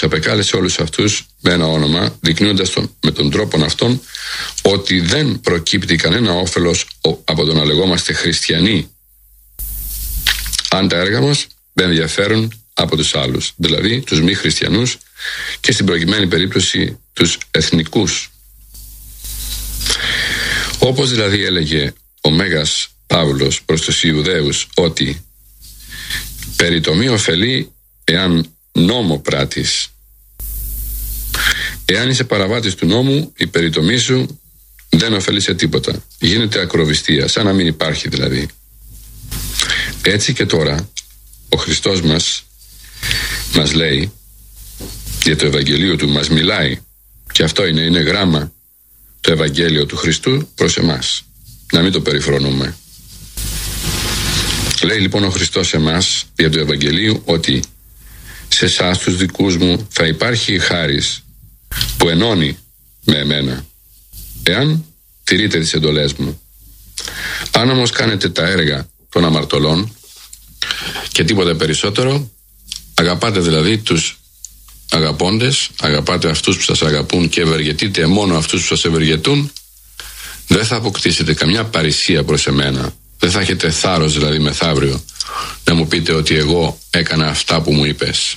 τους απεκάλεσε όλους αυτούς με ένα όνομα, δεικνύοντας με τον τρόπο αυτόν ότι δεν προκύπτει κανένα όφελος από το να λεγόμαστε χριστιανοί αν τα έργα μας δεν διαφέρουν από τους άλλους, δηλαδή τους μη χριστιανούς και στην προκειμένη περίπτωση τους εθνικούς. Όπως δηλαδή έλεγε ο Μέγας Παύλος προς τους Ιουδαίους ότι περί το μη ωφελεί εάν νόμο πράττεις. Εάν είσαι παραβάτης του νόμου, η περιτομή σου δεν ωφελεί σε τίποτα. Γίνεται ακροβιστία, σαν να μην υπάρχει δηλαδή. Έτσι και τώρα ο Χριστός μας λέει για το Ευαγγελίο του, μας μιλάει, και αυτό είναι γράμμα το Ευαγγέλιο του Χριστού προς εμάς, να μην το περιφρονούμε. Λέει λοιπόν ο Χριστός εμάς για το Ευαγγελίο ότι σε εσάς τους δικούς μου θα υπάρχει η χάρις που ενώνει με εμένα, εάν τηρείτε τις εντολές μου. Αν όμως κάνετε τα έργα των αμαρτωλών και τίποτα περισσότερο, αγαπάτε δηλαδή τους αγαπώντες, αγαπάτε αυτούς που σας αγαπούν και ευεργετείτε μόνο αυτούς που σας ευεργετούν, δεν θα αποκτήσετε καμιά παρησία προς εμένα. Δεν θα έχετε θάρρος δηλαδή μεθαύριο να μου πείτε ότι εγώ έκανα αυτά που μου είπες.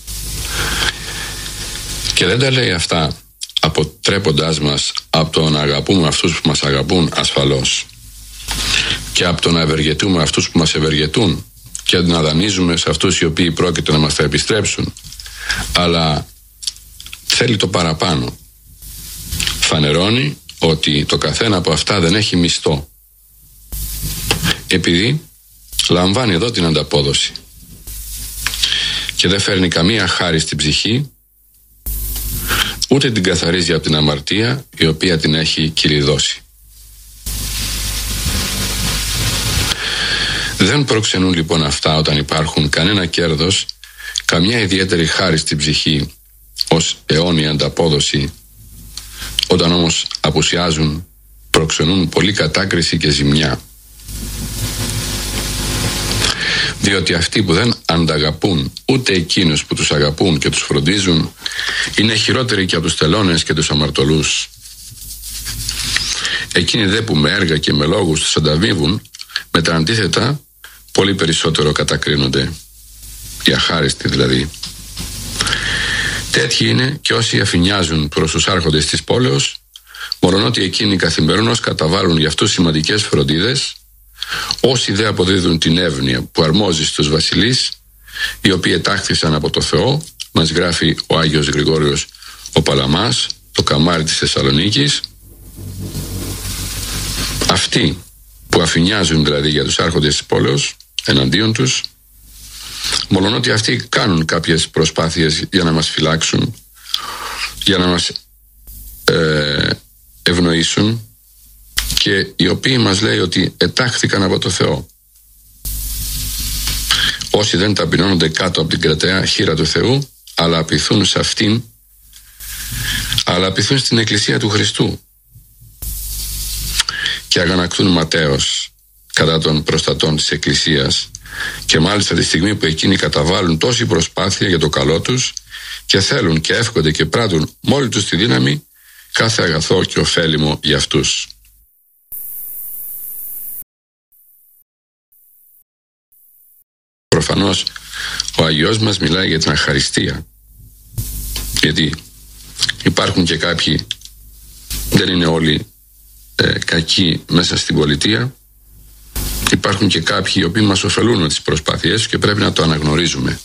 Και δεν τα λέει αυτά αποτρέποντάς μας από το να αγαπούμε αυτούς που μας αγαπούν, ασφαλώς, και από το να ευεργετούμε αυτούς που μας ευεργετούν και να δανείζουμε σε αυτούς οι οποίοι πρόκειται να μας τα επιστρέψουν, αλλά θέλει το παραπάνω. Φανερώνει ότι το καθένα από αυτά δεν έχει μισθό, επειδή λαμβάνει εδώ την ανταπόδοση και δεν φέρνει καμία χάρη στην ψυχή, ούτε την καθαρίζει από την αμαρτία η οποία την έχει κηρυδώσει. Δεν προξενούν λοιπόν αυτά όταν υπάρχουν κανένα κέρδος, καμιά ιδιαίτερη χάρη στην ψυχή ως αιώνια ανταπόδοση. Όταν όμως απουσιάζουν, προξενούν πολύ κατάκριση και ζημιά. Διότι αυτοί που δεν ανταγαπούν ούτε εκείνους που τους αγαπούν και τους φροντίζουν είναι χειρότεροι και από τους τελώνες και τους αμαρτωλούς. Εκείνοι δε που με έργα και με λόγους τους ανταμείβουν, με τα αντίθετα πολύ περισσότερο κατακρίνονται, οι αχάριστοι δηλαδή. Τέτοιοι είναι και όσοι αφηνιάζουν προς τους άρχοντες της πόλεως, μολονότι εκείνοι καθημερινώς καταβάλουν για αυτούς σημαντικές φροντίδες, όσοι δε αποδίδουν την εύνοια που αρμόζει στους βασιλείς, οι οποίοι ετάχθησαν από το Θεό, μας γράφει ο Άγιος Γρηγόριος ο Παλαμάς, το καμάρι της Θεσσαλονίκης. Αυτοί που αφηνιάζουν δηλαδή για τους άρχοντες της πόλεως εναντίον τους, μολονότι αυτοί κάνουν κάποιες προσπάθειες για να μας φυλάξουν, για να μας ευνοήσουν, και οι οποίοι μας λέει ότι ετάχθηκαν από το Θεό. Όσοι δεν ταπεινώνονται κάτω από την κρατεά χείρα του Θεού, αλλά απειθούν σε αυτήν, αλλά απειθούν στην Εκκλησία του Χριστού και αγανακτούν ματέως κατά των προστατών της Εκκλησίας, και μάλιστα τη στιγμή που εκείνοι καταβάλουν τόση προσπάθεια για το καλό τους και θέλουν και εύχονται και πράττουν με όλη τους τη δύναμη κάθε αγαθό και ωφέλιμο για αυτούς. Προφανώς ο Αγιός μας μιλάει για την αχαριστία, γιατί υπάρχουν και κάποιοι, δεν είναι όλοι κακοί μέσα στην πολιτεία, υπάρχουν και κάποιοι οι οποίοι μας ωφελούν τις προσπάθειές και πρέπει να το αναγνωρίζουμε.